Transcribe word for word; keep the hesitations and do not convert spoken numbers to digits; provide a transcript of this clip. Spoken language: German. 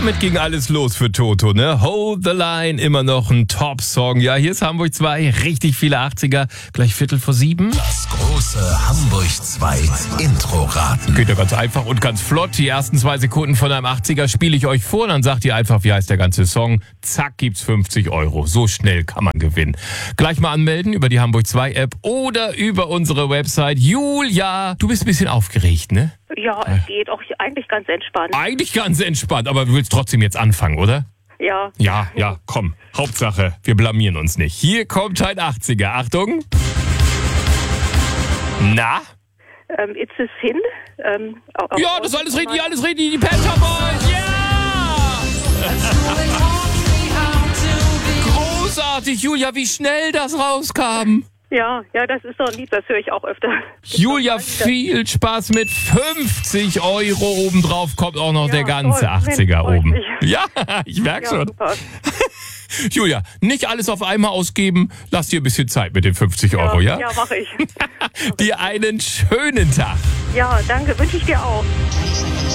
damit ging alles los für Toto, ne? Hold the Line, immer noch ein Top-Song. Ja, hier ist Hamburg zwei, richtig viele achtziger, gleich Viertel vor sieben. Das große Hamburg zwei Intro-Raten. Geht ja ganz einfach und ganz flott. Die ersten zwei Sekunden von einem achtziger spiele ich euch vor, dann sagt ihr einfach, wie heißt der ganze Song. Zack, gibt's fünfzig Euro. So schnell kann man gewinnen. Gleich mal anmelden über die Hamburg zwei App oder über unsere Website. Julia, du bist ein bisschen aufgeregt, ne? Ja, es geht auch eigentlich ganz entspannt. Eigentlich ganz entspannt, aber du willst trotzdem jetzt anfangen, oder? Ja. Ja, ja, komm. Hauptsache, wir blamieren uns nicht. Hier kommt ein achtziger. Achtung. Na? Ähm, It's a Sin. Ähm, au- Ja, au- das ist alles richtig, alles richtig. Die Pet Shop Boys. Ja! Großartig, Julia, wie schnell das rauskam. Ja, ja, das ist so ein Lied, das höre ich auch öfter. Julia, viel Spaß mit fünfzig Euro. Obendrauf kommt auch noch Ja, der ganze toll. achtziger Mensch, freut oben. mich. Ja, ich merk Ja, schon. super. Julia, nicht alles auf einmal ausgeben. Lass dir ein bisschen Zeit mit den fünfzig Euro, ja? Ja, mache ich. Dir einen schönen Tag. Ja, danke, wünsche ich dir auch.